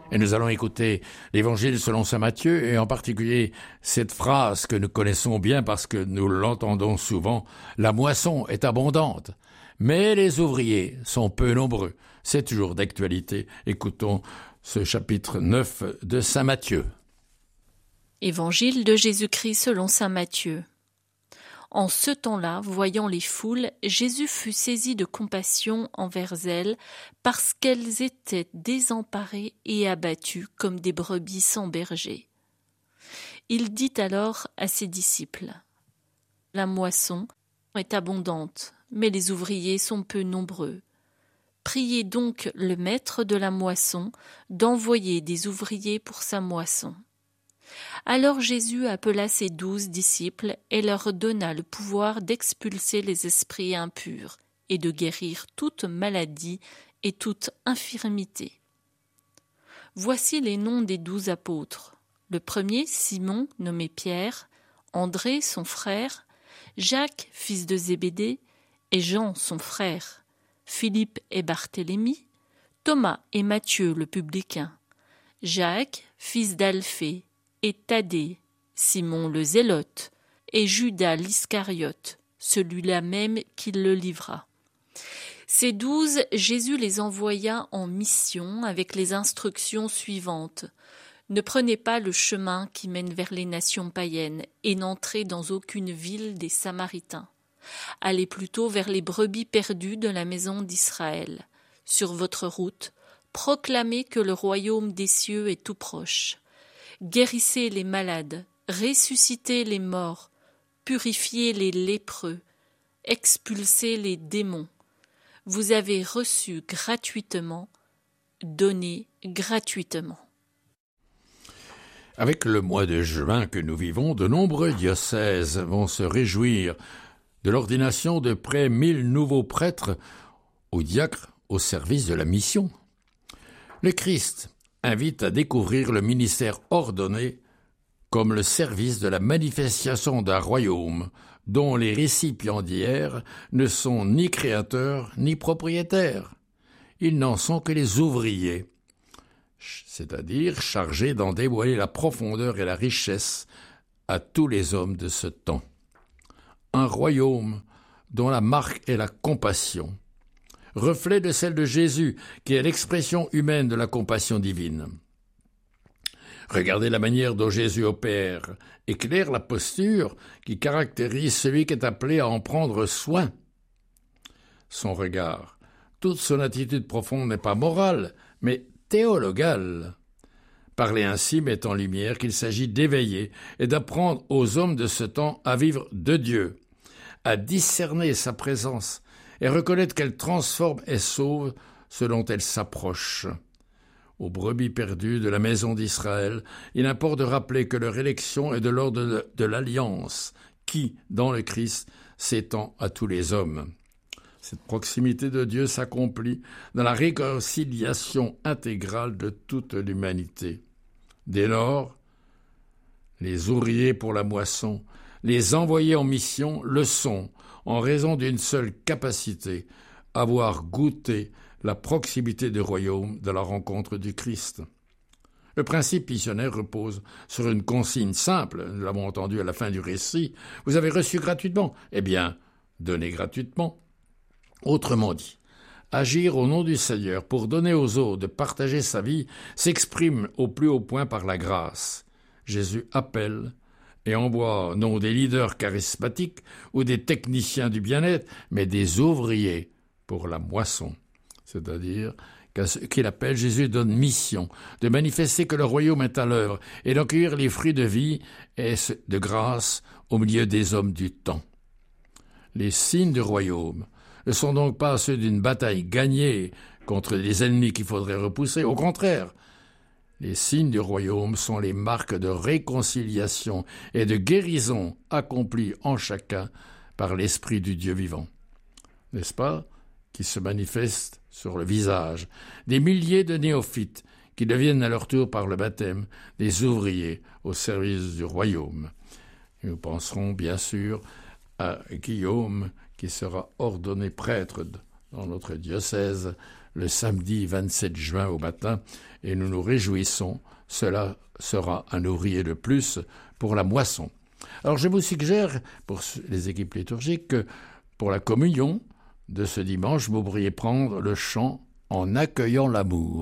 Et nous allons écouter l'Évangile selon saint Matthieu, et en particulier cette phrase que nous connaissons bien parce que nous l'entendons souvent, « La moisson est abondante, mais les ouvriers sont peu nombreux ». C'est toujours d'actualité. Écoutons ce chapitre 9 de saint Matthieu. Évangile de Jésus-Christ selon saint Matthieu. En ce temps-là, voyant les foules, Jésus fut saisi de compassion envers elles, parce qu'elles étaient désemparées et abattues comme des brebis sans berger. Il dit alors à ses disciples : « La moisson est abondante, mais les ouvriers sont peu nombreux. Priez donc le maître de la moisson d'envoyer des ouvriers pour sa moisson. » Alors Jésus appela ses 12 disciples et leur donna le pouvoir d'expulser les esprits impurs et de guérir toute maladie et toute infirmité. Voici les noms des 12 apôtres. Le premier, Simon, nommé Pierre, André, son frère, Jacques, fils de Zébédée, et Jean, son frère, Philippe et Barthélemy, Thomas et Matthieu le publicain, Jacques, fils d'Alphée, et Thaddée, Simon le Zélote, et Judas l'Iscariote, celui-là même qui le livra. Ces 12, Jésus les envoya en mission avec les instructions suivantes. Ne prenez pas le chemin qui mène vers les nations païennes et n'entrez dans aucune ville des Samaritains. Allez plutôt vers les brebis perdues de la maison d'Israël. Sur votre route, proclamez que le royaume des cieux est tout proche. Guérissez les malades, ressuscitez les morts, purifiez les lépreux, expulsez les démons. Vous avez reçu gratuitement, donnez gratuitement. Avec le mois de juin que nous vivons, de nombreux diocèses vont se réjouir de l'ordination de près 1000 nouveaux prêtres ou diacres au service de la mission. Le Christ invite à découvrir le ministère ordonné comme le service de la manifestation d'un royaume dont les récipiendaires ne sont ni créateurs ni propriétaires. Ils n'en sont que les ouvriers, c'est-à-dire chargés d'en dévoiler la profondeur et la richesse à tous les hommes de ce temps. Un royaume dont la marque est la compassion, reflet de celle de Jésus, qui est l'expression humaine de la compassion divine. Regardez la manière dont Jésus opère, éclaire la posture qui caractérise celui qui est appelé à en prendre soin. Son regard, toute son attitude profonde n'est pas morale, mais théologale. Parler ainsi met en lumière qu'il s'agit d'éveiller et d'apprendre aux hommes de ce temps à vivre de Dieu, à discerner sa présence, et reconnaître qu'elle transforme et sauve ce dont elle s'approche. Aux brebis perdues de la maison d'Israël, il importe de rappeler que leur élection est de l'ordre de l'alliance, qui, dans le Christ, s'étend à tous les hommes. Cette proximité de Dieu s'accomplit dans la réconciliation intégrale de toute l'humanité. Dès lors, les ouvriers pour la moisson, les envoyés en mission le sont, en raison d'une seule capacité, avoir goûté la proximité du royaume de la rencontre du Christ. Le principe missionnaire repose sur une consigne simple, nous l'avons entendu à la fin du récit, vous avez reçu gratuitement, eh bien, donnez gratuitement. Autrement dit, agir au nom du Seigneur pour donner aux autres de partager sa vie s'exprime au plus haut point par la grâce. Jésus appelle et envoie non des leaders charismatiques ou des techniciens du bien-être, mais des ouvriers pour la moisson. C'est-à-dire qu'à ce qu'il appelle, Jésus donne mission de manifester que le royaume est à l'œuvre et d'accueillir les fruits de vie et de grâce au milieu des hommes du temps. Les signes du royaume ne sont donc pas ceux d'une bataille gagnée contre des ennemis qu'il faudrait repousser. Au contraire, les signes du royaume sont les marques de réconciliation et de guérison accomplies en chacun par l'Esprit du Dieu vivant. N'est-ce pas, qui se manifeste sur le visage des milliers de néophytes qui deviennent à leur tour par le baptême des ouvriers au service du royaume. Et nous penserons bien sûr à Guillaume qui sera ordonné prêtre dans notre diocèse le samedi 27 juin au matin et nous nous réjouissons. Cela sera un ouvrier de plus pour la moisson. Alors je vous suggère, pour les équipes liturgiques, que pour la communion de ce dimanche, vous pourriez prendre le chant « En accueillant l'amour ».